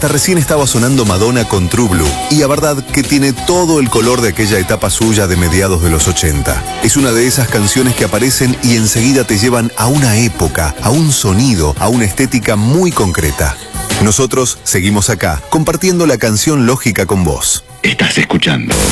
hasta recién estaba sonando Madonna con True Blue. Y la verdad que tiene todo el color de aquella etapa suya de mediados de los 80. Es una de esas canciones que aparecen y enseguida te llevan a una época, a un sonido, a una estética muy concreta. Nosotros seguimos acá, compartiendo la canción lógica con vos. Estás escuchando